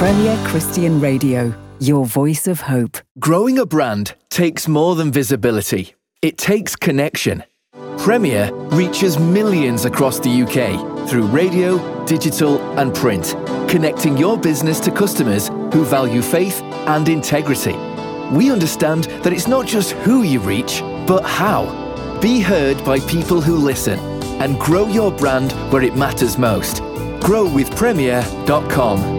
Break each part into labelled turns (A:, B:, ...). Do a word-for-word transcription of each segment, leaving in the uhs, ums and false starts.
A: Premier Christian Radio, your voice of hope.
B: Growing a brand takes more than visibility. It takes connection. Premier reaches millions across the U K through radio, digital and print, connecting your business to customers who value faith and integrity. We understand that it's not just who you reach, but how. Be heard by people who listen and grow your brand where it matters most. grow with premier dot com.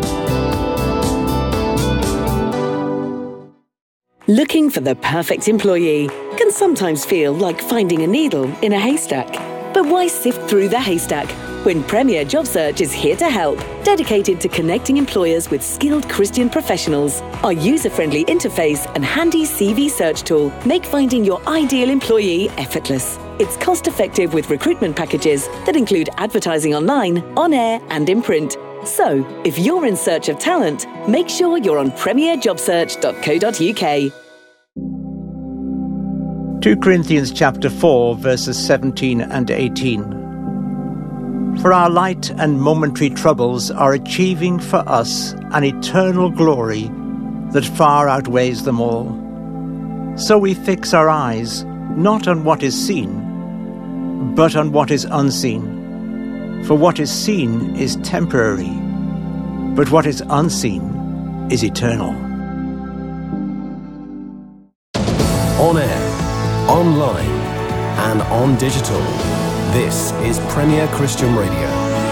C: Looking for the perfect employee can sometimes feel like finding a needle in a haystack. But why sift through the haystack when Premier Job Search is here to help, dedicated to connecting employers with skilled Christian professionals? Our user-friendly interface and handy C V search tool make finding your ideal employee effortless. It's cost-effective with recruitment packages that include advertising online, on air and in print. So, if you're in search of talent, make sure you're on premier job search dot co dot uk.
D: Second Corinthians chapter four, verses seventeen and eighteen. For our light and momentary troubles are achieving for us an eternal glory that far outweighs them all. So we fix our eyes not on what is seen, but on what is unseen. For what is seen is temporary, but what is unseen is eternal.
E: On air, online, and on digital, this is Premier Christian Radio.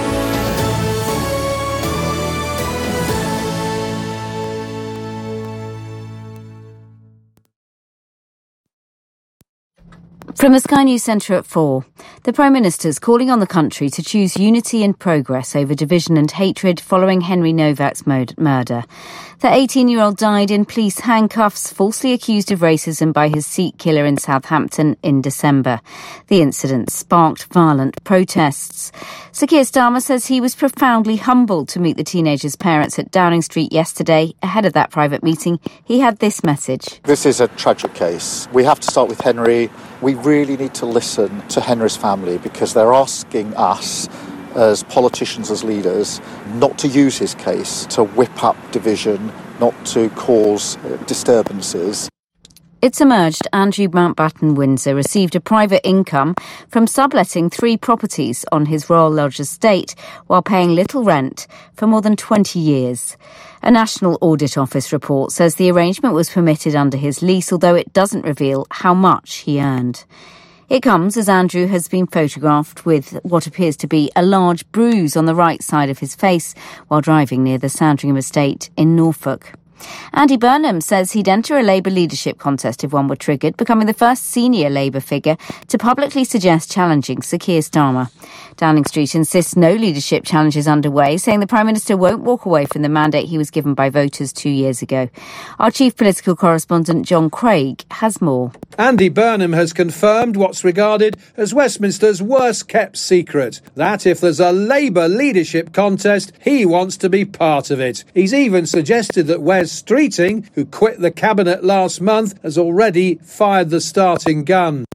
F: From the Sky News Centre at four, the Prime Minister's calling on the country to choose unity and progress over division and hatred following Henry Novak's murder. The eighteen-year-old died in police handcuffs, falsely accused of racism by his Sikh killer in Southampton in December. The incident sparked violent protests. Sir Keir Starmer says he was profoundly humbled to meet the teenager's parents at Downing Street yesterday. Ahead of that private meeting, he had this message.
G: This is a tragic case. We have to start with Henry. We really need to listen to Henry's family because they're asking us as politicians, as leaders, not to use his case to whip up division, not to cause disturbances.
F: It's emerged Andrew Mountbatten Windsor received a private income from subletting three properties on his Royal Lodge estate while paying little rent for more than twenty years. A National Audit Office report says the arrangement was permitted under his lease, although it doesn't reveal how much he earned. It comes as Andrew has been photographed with what appears to be a large bruise on the right side of his face while driving near the Sandringham estate in Norfolk. Andy Burnham says he'd enter a Labour leadership contest if one were triggered, becoming the first senior Labour figure to publicly suggest challenging Sir Keir Starmer. Downing Street insists no leadership challenge is underway, saying the Prime Minister won't walk away from the mandate he was given by voters two years ago. Our chief political correspondent John Craig has more.
H: Andy Burnham has confirmed what's regarded as Westminster's worst-kept secret, that if there's a Labour leadership contest, he wants to be part of it. He's even suggested that Wes Streeting, who quit the cabinet last month, has already fired the starting gun.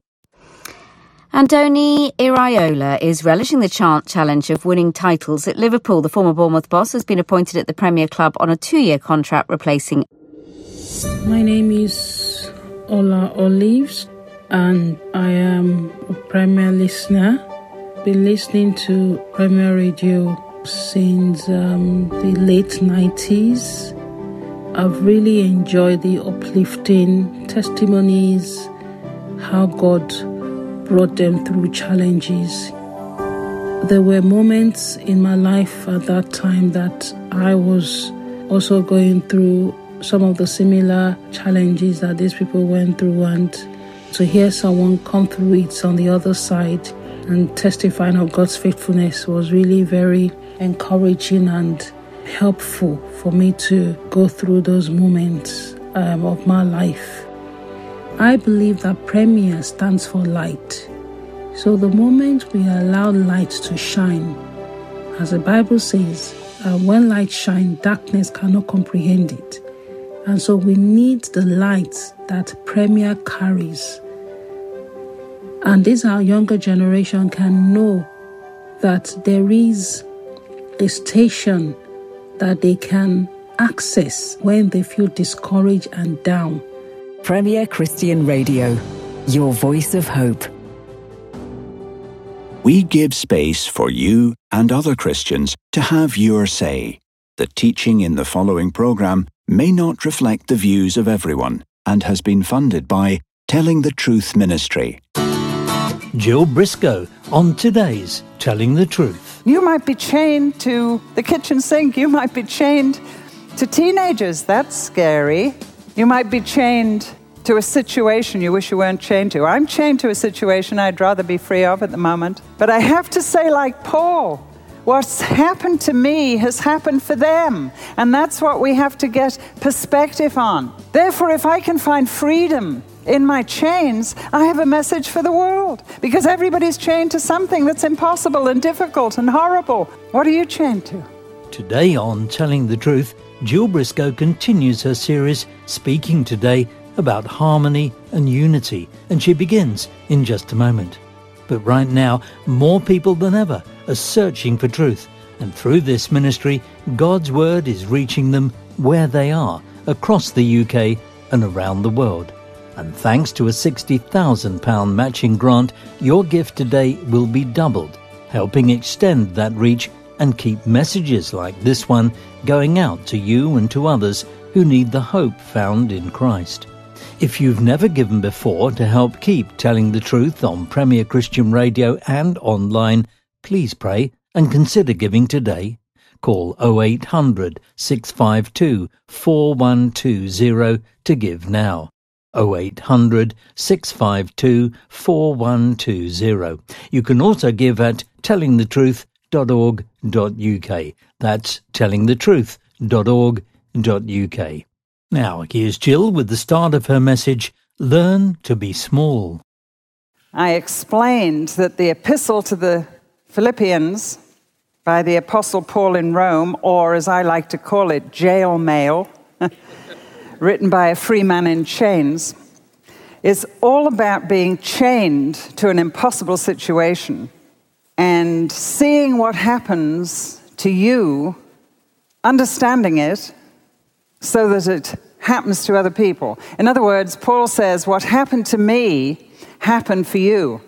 F: Andoni Iraola is relishing the challenge of winning titles at Liverpool. The former Bournemouth boss has been appointed at the Premier Club on a two-year contract, replacing...
I: My name is Ola Olives, and I am a Premier listener. Been listening to Premier Radio since um, the late nineties. I've really enjoyed the uplifting testimonies, how God brought them through challenges. There were moments in my life at that time that I was also going through some of the similar challenges that these people went through, and to hear someone come through it on the other side and testifying of God's faithfulness was really very encouraging and helpful for me to go through those moments um, of my life. I believe that Premier stands for light. So the moment we allow light to shine, as the Bible says, uh, when light shines, darkness cannot comprehend it. And so we need the light that Premier carries. And this our younger generation can know that there is a station that they can access when they feel discouraged and down.
A: Premier Christian Radio, your voice of hope.
J: We give space for you and other Christians to have your say. The teaching in the following program may not reflect the views of everyone and has been funded by Telling the Truth Ministry.
D: Jill Briscoe on today's Telling the Truth.
K: You might be chained to the kitchen sink. You might be chained to teenagers. That's scary. You might be chained to a situation you wish you weren't chained to. I'm chained to a situation I'd rather be free of at the moment. But I have to say, like Paul, what's happened to me has happened for them. And that's what we have to get perspective on. Therefore, if I can find freedom in my chains, I have a message for the world. Because everybody's chained to something that's impossible and difficult and horrible. What are you chained to?
D: Today on Telling the Truth, Jill Briscoe continues her series, Speaking Today, about harmony and unity, and she begins in just a moment. But right now, more people than ever are searching for truth, and through this ministry, God's Word is reaching them where they are, across the U K and around the world. And thanks to a sixty thousand pounds matching grant, your gift today will be doubled, helping extend that reach and keep messages like this one going out to you and to others who need the hope found in Christ. If you've never given before to help keep Telling the Truth on Premier Christian Radio and online, please pray and consider giving today. Call oh eight hundred, six five two, four one two zero to give now. oh eight hundred, six five two, four one two zero. You can also give at telling the truth dot org dot U K. That's telling the truth dot org dot U K. Now, here's Jill with the start of her message, Learn to be Small.
K: I explained that the epistle to the Philippians by the Apostle Paul in Rome, or as I like to call it, jail mail, written by a free man in chains, is all about being chained to an impossible situation and seeing what happens to you, understanding it, so that it happens to other people. In other words, Paul says, what happened to me happened for you.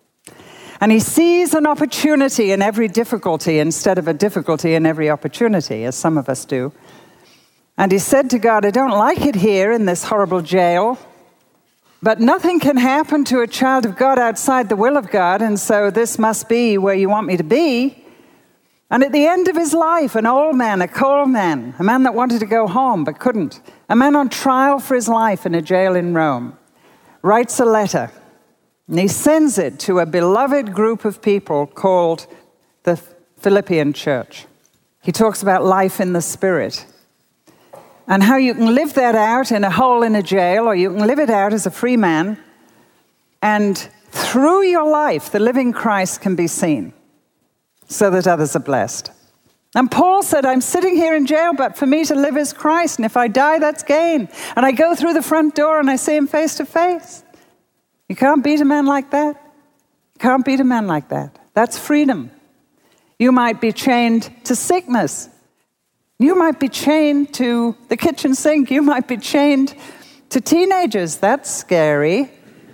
K: And he sees an opportunity in every difficulty instead of a difficulty in every opportunity, as some of us do. And he said to God, I don't like it here in this horrible jail, but nothing can happen to a child of God outside the will of God, and so this must be where you want me to be. And at the end of his life, an old man, a cold man, a man that wanted to go home but couldn't, a man on trial for his life in a jail in Rome, writes a letter. And he sends it to a beloved group of people called the Philippian church. He talks about life in the Spirit and how you can live that out in a hole in a jail, or you can live it out as a free man. And through your life, the living Christ can be seen, so that others are blessed. And Paul said, I'm sitting here in jail, but for me to live is Christ, and if I die, that's gain. And I go through the front door and I see him face to face. You can't beat a man like that. You can't beat a man like that. That's freedom. You might be chained to sickness. You might be chained to the kitchen sink. You might be chained to teenagers. That's scary.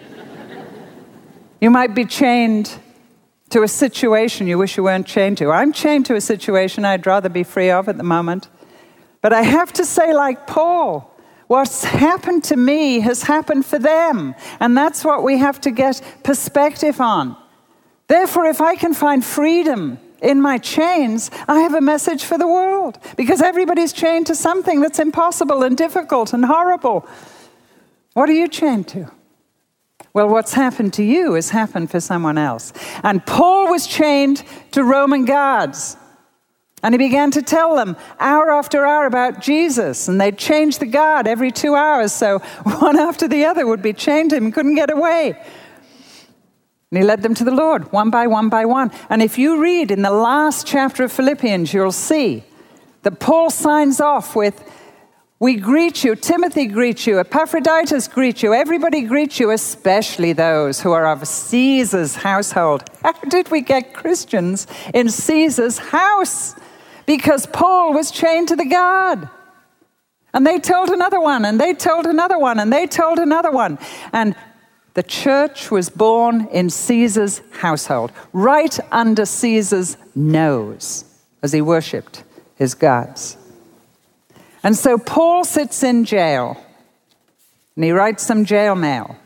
K: You might be chained to a situation you wish you weren't chained to. I'm chained to a situation I'd rather be free of at the moment. But I have to say, like Paul, what's happened to me has happened for them. And that's what we have to get perspective on. Therefore, if I can find freedom in my chains, I have a message for the world. Because everybody's chained to something that's impossible and difficult and horrible. What are you chained to? Well, what's happened to you has happened for someone else. And Paul was chained to Roman guards. And he began to tell them hour after hour about Jesus. And they'd change the guard every two hours. So one after the other would be chained to him, couldn't get away. And he led them to the Lord, one by one by one. And if you read in the last chapter of Philippians, you'll see that Paul signs off with, we greet you, Timothy greets you, Epaphroditus greets you, everybody greets you, especially those who are of Caesar's household. How did we get Christians in Caesar's house? Because Paul was chained to the guard. And they told another one, and they told another one, and they told another one. And the church was born in Caesar's household, right under Caesar's nose, as he worshipped his gods. And so Paul sits in jail, and he writes some jail mail.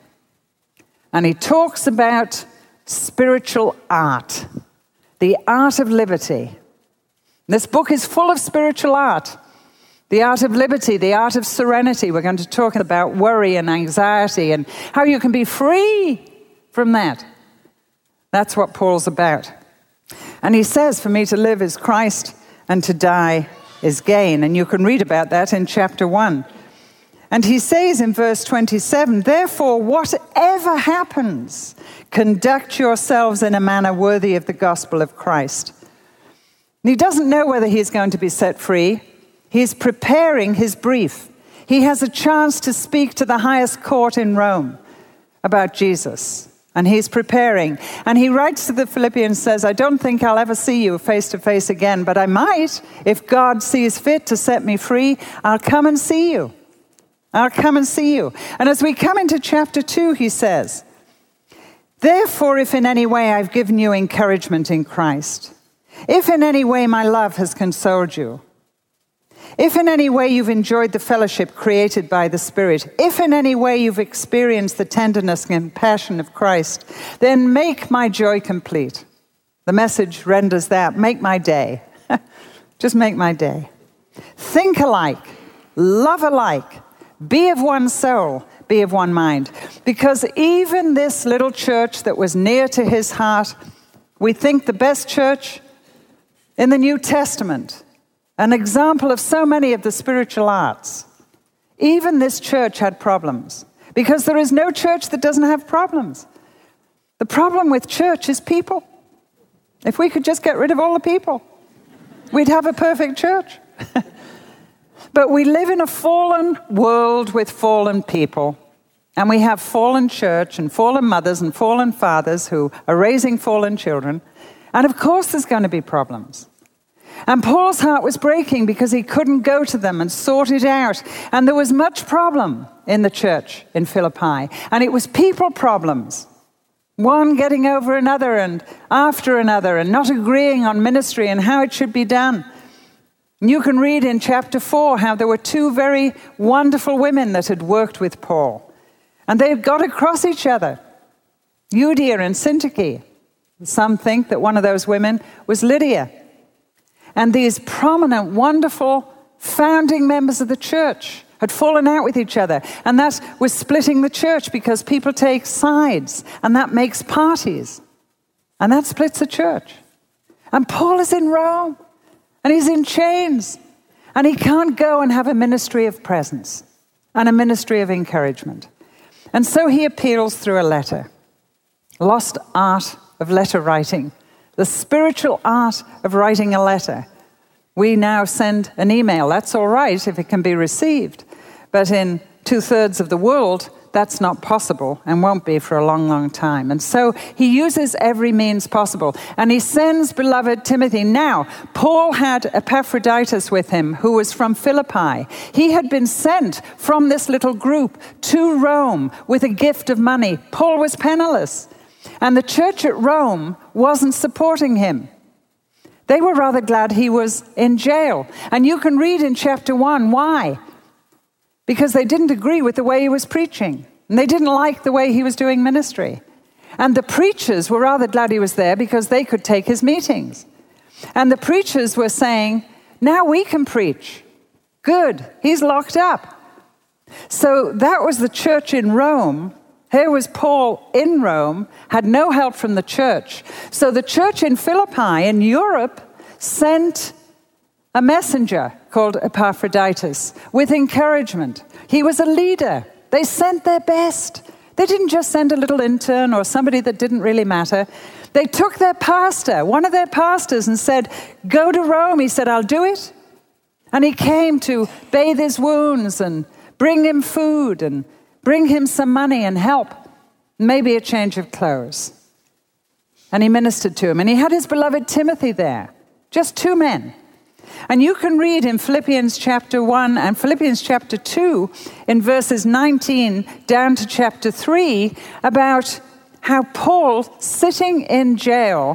K: And he talks about spiritual art, the art of liberty. This book is full of spiritual art. The art of liberty, the art of serenity. We're going to talk about worry and anxiety and how you can be free from that. That's what Paul's about. And he says, for me to live is Christ and to die is gain. And you can read about that in chapter one. And he says in verse twenty-seven, therefore, whatever happens, conduct yourselves in a manner worthy of the gospel of Christ. And he doesn't know whether he's going to be set free. He's preparing his brief. He has a chance to speak to the highest court in Rome about Jesus. And he's preparing. And he writes to the Philippians, says, I don't think I'll ever see you face to face again, but I might. If God sees fit to set me free, I'll come and see you. I'll come and see you. And as we come into chapter two, he says, therefore, if in any way I've given you encouragement in Christ, if in any way my love has consoled you, if in any way you've enjoyed the fellowship created by the Spirit, if in any way you've experienced the tenderness and passion of Christ, then make my joy complete. The Message renders that, make my day. Just make my day. Think alike, love alike, be of one soul, be of one mind. Because even this little church that was near to his heart, we think the best church in the New Testament, an example of so many of the spiritual arts. Even this church had problems, because there is no church that doesn't have problems. The problem with church is people. If we could just get rid of all the people, we'd have a perfect church. But we live in a fallen world with fallen people, and we have fallen church and fallen mothers and fallen fathers who are raising fallen children, and of course there's going to be problems. And Paul's heart was breaking because he couldn't go to them and sort it out. And there was much problem in the church in Philippi. And it was people problems. One getting over another and after another and not agreeing on ministry and how it should be done. And you can read in chapter four how there were two very wonderful women that had worked with Paul. And they had got across each other. Euodia and Syntyche. Some think that one of those women was Lydia. And these prominent, wonderful, founding members of the church had fallen out with each other. And that was splitting the church because people take sides. And that makes parties. And that splits the church. And Paul is in Rome. And he's in chains. And he can't go and have a ministry of presence and a ministry of encouragement. And so he appeals through a letter. Lost art of letter writing. The spiritual art of writing a letter. We now send an email. That's all right if it can be received. But in two-thirds of the world, that's not possible and won't be for a long, long time. And so he uses every means possible. And he sends beloved Timothy. Now, Paul had Epaphroditus with him, who was from Philippi. He had been sent from this little group to Rome with a gift of money. Paul was penniless. And the church at Rome wasn't supporting him. They were rather glad he was in jail. And you can read in chapter one why. Because they didn't agree with the way he was preaching. And they didn't like the way he was doing ministry. And the preachers were rather glad he was there because they could take his meetings. And the preachers were saying, now we can preach. Good, he's locked up. So that was the church in Rome. Here was Paul in Rome, had no help from the church. So the church in Philippi, in Europe, sent a messenger called Epaphroditus with encouragement. He was a leader. They sent their best. They didn't just send a little intern or somebody that didn't really matter. They took their pastor, one of their pastors, and said, go to Rome. He said, I'll do it. And he came to bathe his wounds and bring him food and bring him some money and help, maybe a change of clothes. And he ministered to him. And he had his beloved Timothy there, just two men. And you can read in Philippians chapter one and Philippians chapter two in verses nineteen down to chapter three about how Paul, sitting in jail,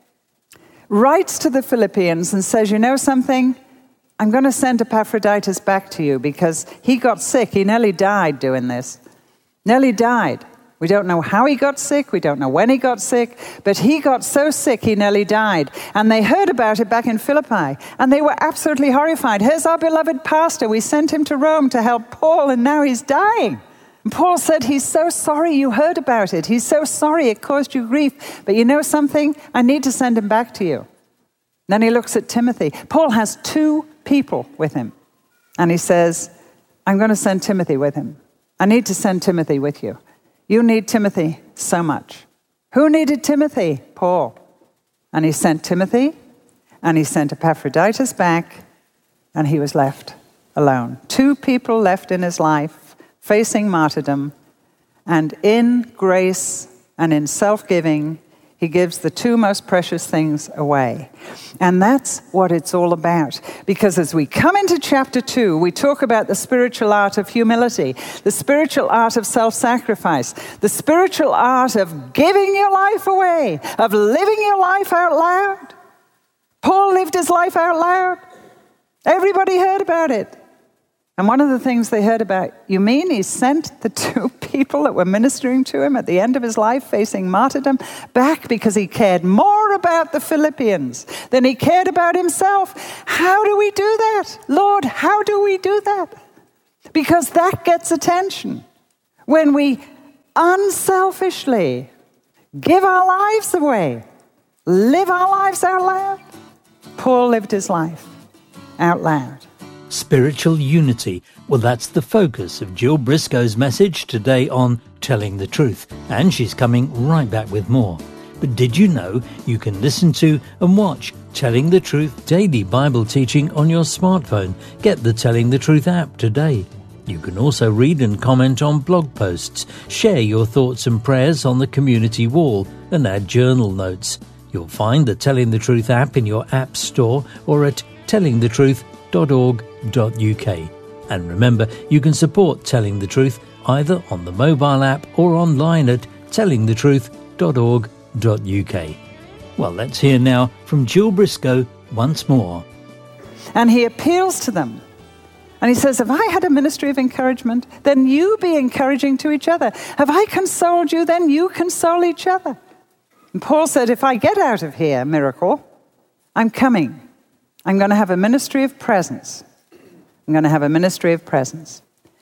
K: writes to the Philippians and says, you know something? I'm going to send Epaphroditus back to you because he got sick. He nearly died doing this. Nearly died. We don't know how he got sick. We don't know when he got sick. But he got so sick, he nearly died. And they heard about it back in Philippi. And they were absolutely horrified. Here's our beloved pastor. We sent him to Rome to help Paul, and now he's dying. And Paul said, he's so sorry you heard about it. He's so sorry it caused you grief. But you know something? I need to send him back to you. Then he looks at Timothy. Paul has two people with him. And he says, I'm going to send Timothy with him. I need to send Timothy with you. You need Timothy so much. Who needed Timothy? Paul. And he sent Timothy, and he sent Epaphroditus back, and he was left alone. Two people left in his life, facing martyrdom, and in grace and in self-giving, he gives the two most precious things away. And that's what it's all about. Because as we come into chapter two, we talk about the spiritual art of humility, the spiritual art of self-sacrifice, the spiritual art of giving your life away, of living your life out loud. Paul lived his life out loud. Everybody heard about it. And one of the things they heard about, you mean he sent the two people that were ministering to him at the end of his life facing martyrdom back because he cared more about the Philippians than he cared about himself? How do we do that? Lord, how do we do that? Because that gets attention. When we unselfishly give our lives away, live our lives out loud. Paul lived his life out loud.
D: Spiritual unity. Well, that's the focus of Jill Briscoe's message today on Telling the Truth. And she's coming right back with more. But did you know you can listen to and watch Telling the Truth daily Bible teaching on your smartphone? Get the Telling the Truth app today. You can also read and comment on blog posts, share your thoughts and prayers on the community wall, and add journal notes. You'll find the Telling the Truth app in your app store or at telling the truth dot org dot U K. And remember, you can support Telling the Truth either on the mobile app or online at telling the truth dot org dot U K. Well, let's hear now from Jill Briscoe once more.
K: And he appeals to them. And he says, have I had a ministry of encouragement? Then you be encouraging to each other. Have I consoled you? Then you console each other. And Paul said, if I get out of here, miracle, I'm coming. I'm going to have a ministry of presence. I'm going to have a ministry of presence.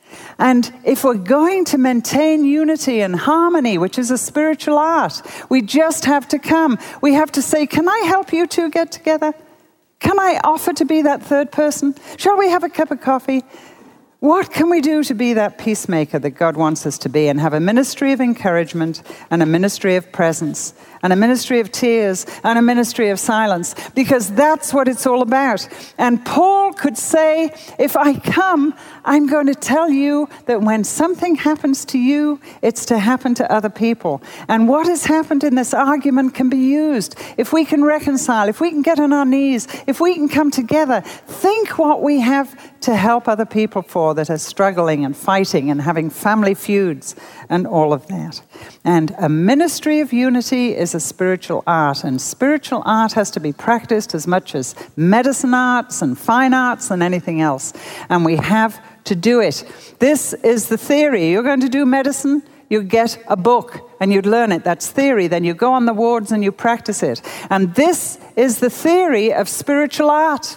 K: And if we're going to maintain unity and harmony, which is a spiritual art, we just have to come. We have to say, can I help you two get together? Can I offer to be that third person? Shall we have a cup of coffee? What can we do to be that peacemaker that God wants us to be and have a ministry of encouragement and a ministry of presence and a ministry of tears and a ministry of silence? Because that's what it's all about. And Paul could say, if I come, I'm going to tell you that when something happens to you, it's to happen to other people. And what has happened in this argument can be used. If we can reconcile, if we can get on our knees, if we can come together, think what we have to help other people for that are struggling and fighting and having family feuds and all of that. And a ministry of unity is a spiritual art, and spiritual art has to be practiced as much as medicine arts and fine arts and anything else. And we have to do it. This is the theory. You're going to do medicine, you get a book and you'd learn it. That's theory. Then you go on the wards and you practice it. And this is the theory of spiritual art.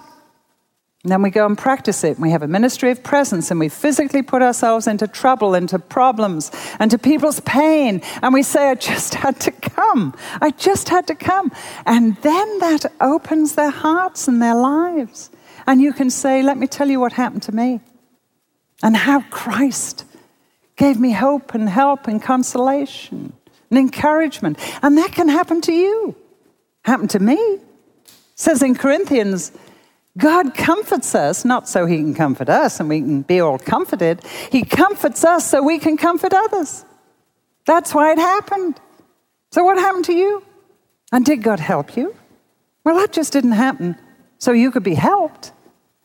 K: And then we go and practice it. We have a ministry of presence, and we physically put ourselves into trouble, into problems, and to people's pain. And we say, I just had to come. I just had to come. And then that opens their hearts and their lives. And you can say, let me tell you what happened to me. And how Christ gave me hope and help and consolation and encouragement. And that can happen to you. Happened to me. It says in Corinthians, God comforts us, not so he can comfort us and we can be all comforted. He comforts us so we can comfort others. That's why it happened. So what happened to you? And did God help you? Well, that just didn't happen so you could be helped.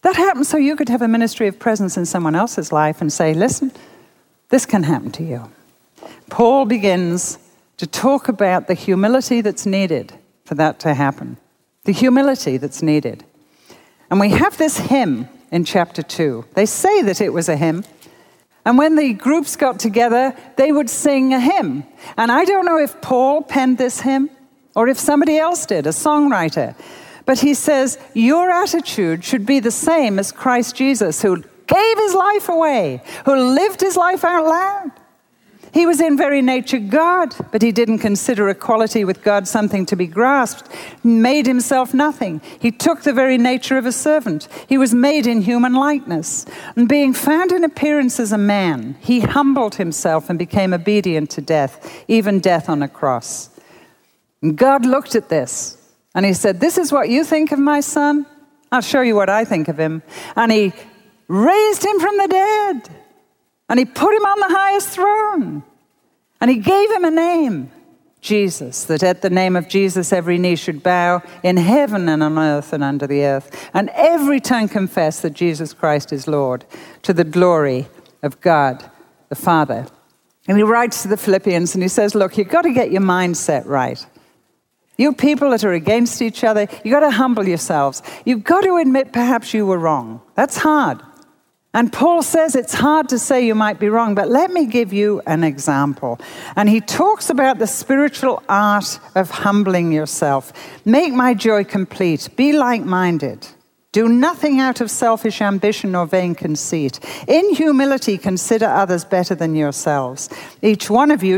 K: That happened so you could have a ministry of presence in someone else's life and say, listen, this can happen to you. Paul begins to talk about the humility that's needed for that to happen. The humility that's needed. And we have this hymn in chapter two. They say that it was a hymn. And when the groups got together, they would sing a hymn. And I don't know if Paul penned this hymn or if somebody else did, a songwriter. But he says, your attitude should be the same as Christ Jesus, who gave his life away, who lived his life out loud. He was in very nature God, but he didn't consider equality with God something to be grasped. He made himself nothing. He took the very nature of a servant. He was made in human likeness. And being found in appearance as a man, he humbled himself and became obedient to death, even death on a cross. And God looked at this, and he said, this is what you think of my son? I'll show you what I think of him. And he raised him from the dead. And he put him on the highest throne. And he gave him a name, Jesus, that at the name of Jesus every knee should bow in heaven and on earth and under the earth. And every tongue confess that Jesus Christ is Lord, to the glory of God the Father. And he writes to the Philippians and he says, look, you've got to get your mindset right. You people that are against each other, you've got to humble yourselves. You've got to admit perhaps you were wrong. That's hard. And Paul says it's hard to say you might be wrong, but let me give you an example. And he talks about the spiritual art of humbling yourself. Make my joy complete. Be like-minded. Do nothing out of selfish ambition or vain conceit. In humility, consider others better than yourselves. Each one of you